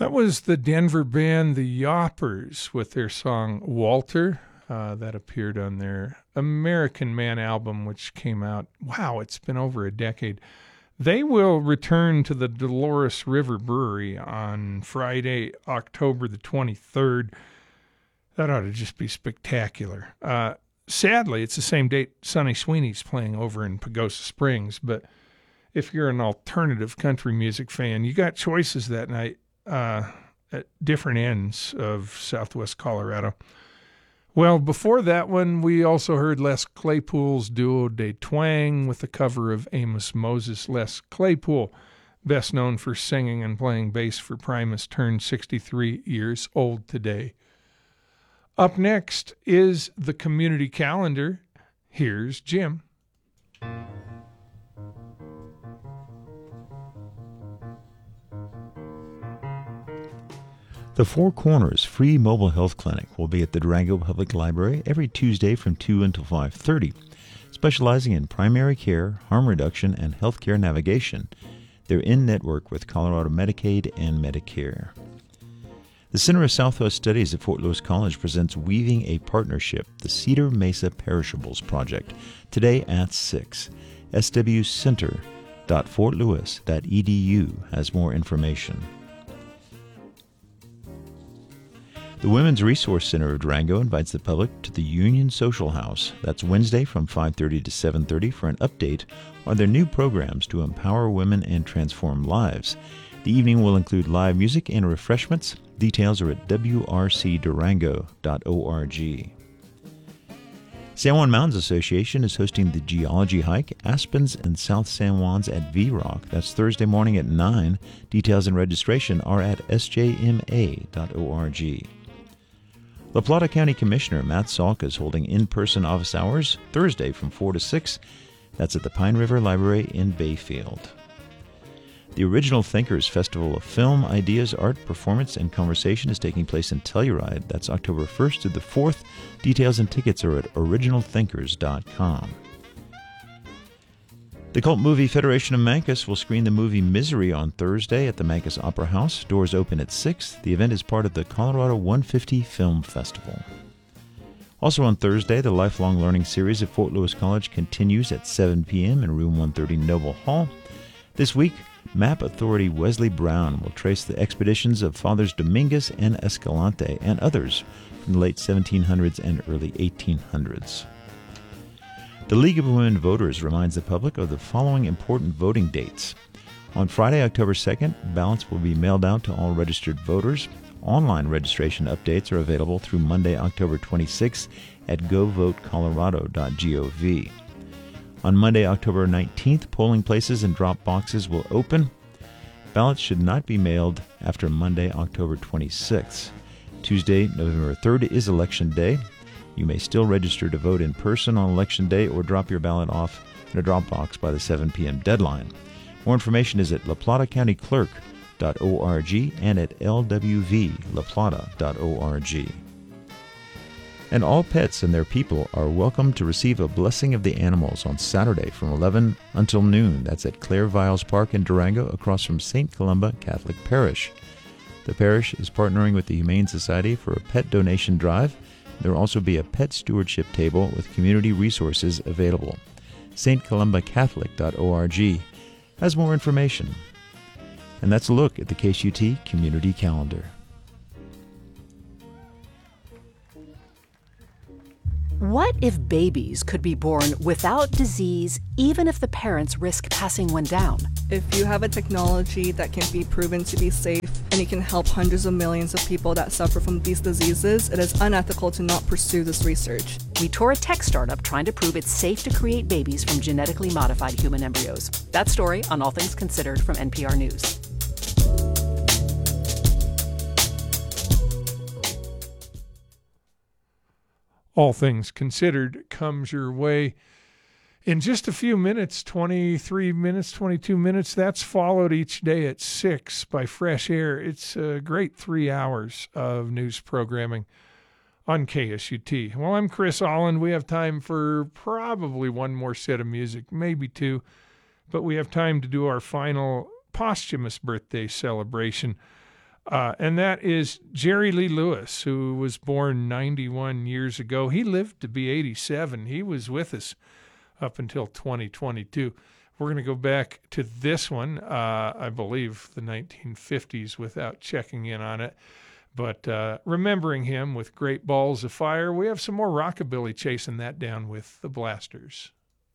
That was the Denver band The Yoppers with their song Walter. That appeared on their American Man album, which came out, wow, it's been over a decade. They will return to the Dolores River Brewery on Friday, October the 23rd. That ought to just be spectacular. Sadly, it's the same date Sonny Sweeney's playing over in Pagosa Springs, but if you're an alternative country music fan, you got choices that night at different ends of southwest Colorado. Well, before that one, we also heard Les Claypool's duo De Twang with the cover of Amos Moses. Les Claypool, best known for singing and playing bass for Primus, turned 63 years old today. Up next is the community calendar. Here's Jim. The Four Corners Free Mobile Health Clinic will be at the Durango Public Library every Tuesday from 2 until 5:30, specializing in primary care, harm reduction, and healthcare navigation. They're in network with Colorado Medicaid and Medicare. The Center of Southwest Studies at Fort Lewis College presents Weaving a Partnership, the Cedar Mesa Perishables Project, today at 6. swcenter.fortlewis.edu has more information. The Women's Resource Center of Durango invites the public to the Union Social House. That's Wednesday from 5:30 to 7:30 for an update on their new programs to empower women and transform lives. The evening will include live music and refreshments. Details are at wrcdurango.org. San Juan Mountains Association is hosting the Geology Hike, Aspens and South San Juans at V-Rock. That's Thursday morning at 9. Details and registration are at sjma.org. La Plata County Commissioner Matt Salk is holding in-person office hours Thursday from 4 to 6. That's at the Pine River Library in Bayfield. The Original Thinkers Festival of Film, Ideas, Art, Performance, and Conversation is taking place in Telluride. That's October 1st to the 4th. Details and tickets are at originalthinkers.com. The Cult Movie Federation of Mancos will screen the movie Misery on Thursday at the Mancos Opera House. Doors open at 6. The event is part of the Colorado 150 Film Festival. Also on Thursday, the Lifelong Learning Series at Fort Lewis College continues at 7 p.m. in Room 130 Noble Hall. This week, Map Authority Wesley Brown will trace the expeditions of Fathers Dominguez and Escalante and others from the late 1700s and early 1800s. The League of Women Voters reminds the public of the following important voting dates. On Friday, October 2nd, ballots will be mailed out to all registered voters. Online registration updates are available through Monday, October 26th at govotecolorado.gov. On Monday, October 19th, polling places and drop boxes will open. Ballots should not be mailed after Monday, October 26th. Tuesday, November 3rd is Election Day. You may still register to vote in person on Election Day or drop your ballot off in a drop box by the 7 p.m. deadline. More information is at laplatacountyclerk.org and at lwvlaplata.org. And all pets and their people are welcome to receive a blessing of the animals on Saturday from 11 until noon. That's at Claire Viles Park in Durango, across from St. Columba Catholic Parish. The parish is partnering with the Humane Society for a pet donation drive. There will also be a pet stewardship table with community resources available. stcolumbacatholic.org has more information. And that's a look at the KSUT Community Calendar. What if babies could be born without disease, even if the parents risk passing one down? If you have a technology that can be proven to be safe and it can help hundreds of millions of people that suffer from these diseases, it is unethical to not pursue this research. We tour a tech startup trying to prove it's safe to create babies from genetically modified human embryos. That story on All Things Considered from NPR News. All Things Considered comes your way in just a few minutes, 23 minutes, 22 minutes. That's followed each day at 6 by Fresh Air. It's a great 3 hours of news programming on KSUT. Well, I'm Chris Allen. We have time for probably one more set of music, maybe two, but we have time to do our final posthumous birthday celebration. And that is Jerry Lee Lewis, who was born 91 years ago. He lived to be 87. He was with us up until 2022. We're going to go back to this one, I believe the 1950s, without checking in on it. But remembering him with Great Balls of Fire, we have some more rockabilly chasing that down with the Blasters.